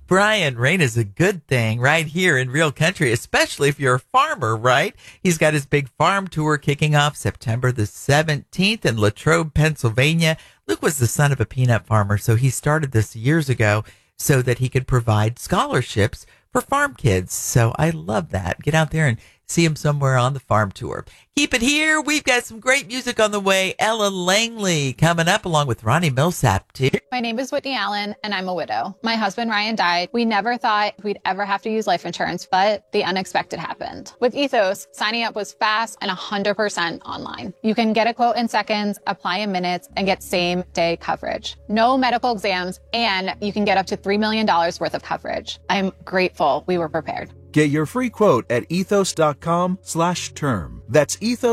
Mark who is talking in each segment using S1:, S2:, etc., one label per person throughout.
S1: Brian, rain is a good thing right here in real country, especially if you're a farmer, right? He's got his big farm tour kicking off September the 17th in Latrobe, Pennsylvania. Luke was the son of a peanut farmer, so he started this years ago so that he could provide scholarships for farm kids. So I love that. Get out there and see him somewhere on the farm tour. Keep it here. We've got some great music on the way. Ella Langley coming up along with Ronnie Millsap, too.
S2: My name is Whitney Allen, and I'm a widow. My husband, Ryan, died. We never thought we'd ever have to use life insurance, but the unexpected happened. With Ethos, signing up was fast and 100% online. You can get a quote in seconds, apply in minutes, and get same-day coverage. No medical exams, and you can get up to $3 million worth of coverage. I'm grateful we were prepared.
S3: Get your free quote at ethos.com/term. That's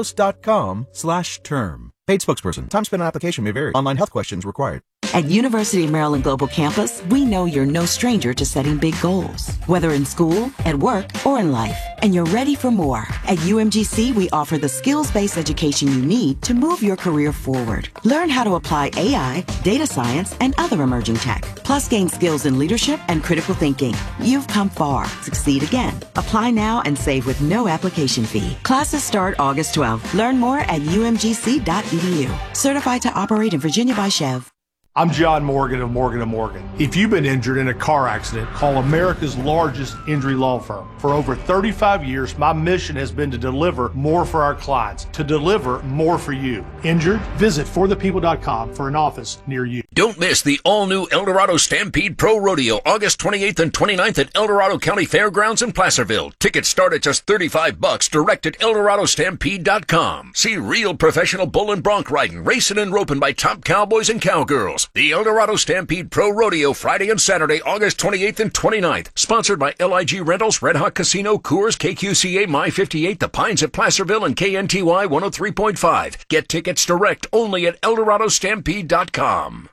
S3: ethos.com/term. Paid spokesperson. Time spent on application may vary. Online health questions required.
S4: At University of Maryland Global Campus, we know you're no stranger to setting big goals, whether in school, at work, or in life, and you're ready for more. At UMGC, we offer the skills-based education you need to move your career forward. Learn how to apply AI, data science, and other emerging tech, plus gain skills in leadership and critical thinking. You've come far. Succeed again. Apply now and save with no application fee. Classes start August 12th. Learn more at umgc.edu. Certified to operate in Virginia by Chev.
S5: I'm John Morgan of Morgan & Morgan. If you've been injured in a car accident, call America's largest injury law firm. For over 35 years, my mission has been to deliver more for our clients, to deliver more for you. Injured? Visit forthepeople.com for an office near you.
S6: Don't miss the all-new El Dorado Stampede Pro Rodeo, August 28th and 29th at El Dorado County Fairgrounds in Placerville. Tickets start at just $35, direct at ElDoradoStampede.com. See real professional bull and bronc riding, racing and roping by top cowboys and cowgirls. The El Dorado Stampede Pro Rodeo, Friday and Saturday, August 28th and 29th. Sponsored by LIG Rentals, Red Hot Casino, Coors, KQCA, My 58, The Pines at Placerville, and KNTY 103.5. Get tickets direct only at ElDoradoStampede.com.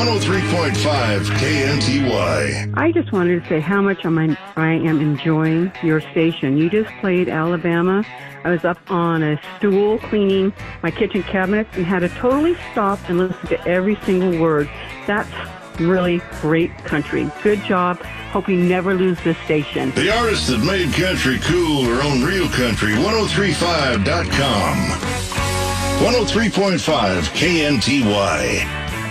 S7: 103.5 KNTY.
S8: I just wanted to say how much I am enjoying your station. You just played Alabama. I was up on a stool cleaning my kitchen cabinets and had to totally stop and listen to every single word. That's really great country. Good job. Hope we never lose this station.
S7: The artists that made country cool are on Real Country 1035.com. 103.5 KNTY.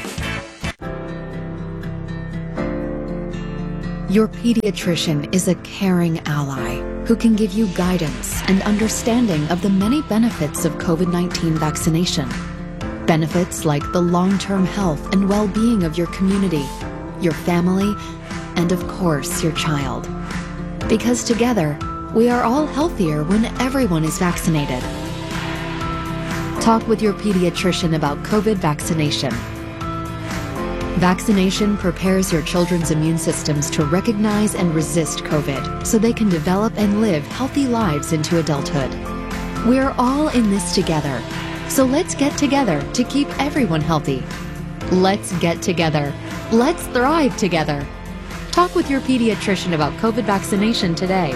S9: Your pediatrician is a caring ally who can give you guidance and understanding of the many benefits of COVID-19 vaccination. Benefits like the long-term health and well-being of your community, your family, and of course, your child. Because together, we are all healthier when everyone is vaccinated. Talk with your pediatrician about COVID vaccination. Vaccination prepares your children's immune systems to recognize and resist COVID so they can develop and live healthy lives into adulthood. We're all in this together, so let's get together to keep everyone healthy. Let's get together. Let's thrive together. Talk with your pediatrician about COVID vaccination today.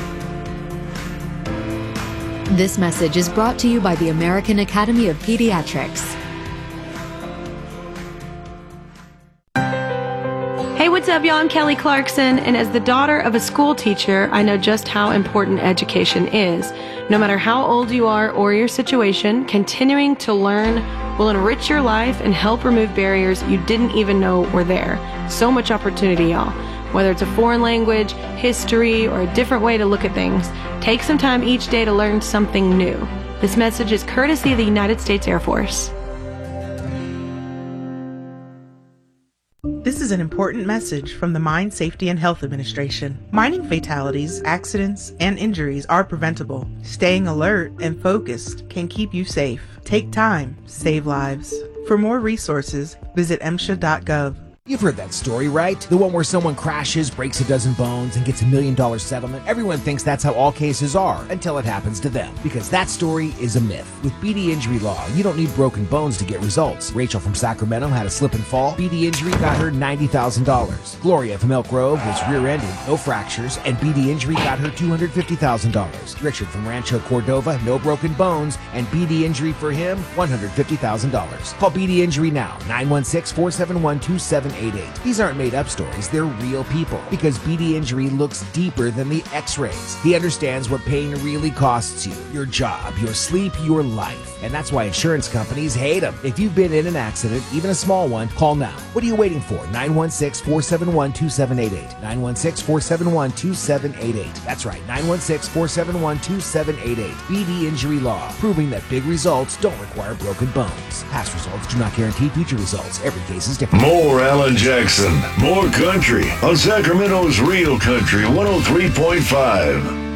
S9: This message is brought to you by the American Academy of Pediatrics.
S10: Hey, what's up, y'all? I'm Kelly Clarkson, and as the daughter of a school teacher, I know just how important education is. No matter how old you are or your situation, continuing to learn will enrich your life and help remove barriers you didn't even know were there. So much opportunity, y'all. Whether it's a foreign language, history, or a different way to look at things, take some time each day to learn something new. This message is courtesy of the United States Air Force.
S11: This is an important message from the Mine Safety and Health Administration. Mining fatalities, accidents, and injuries are preventable. Staying alert and focused can keep you safe. Take time, save lives. For more resources, visit MSHA.gov.
S12: You've heard that story, right? The one where someone crashes, breaks a dozen bones, and gets $1 million settlement. Everyone thinks that's how all cases are until it happens to them. Because that story is a myth. With BD Injury Law, you don't need broken bones to get results. Rachel from Sacramento had a slip and fall. BD Injury got her $90,000. Gloria from Elk Grove was rear-ended, no fractures, and BD Injury got her $250,000. Richard from Rancho Cordova, no broken bones, and BD Injury for him, $150,000. Call BD Injury now, 916-471-2788. 2788. These aren't made up stories, they're real people. Because BD Injury looks deeper than the x-rays. He understands what pain really costs you. Your job, your sleep, your life. And that's why insurance companies hate them. If you've been in an accident, even a small one, call now. What are you waiting for? 916-471-2788. 916-471-2788. That's right, 916-471-2788. BD Injury Law, proving that big results don't require broken bones. Past results do not guarantee future results. Every case is different.
S7: More Alan Jackson, more country on Sacramento's Real Country 103.5.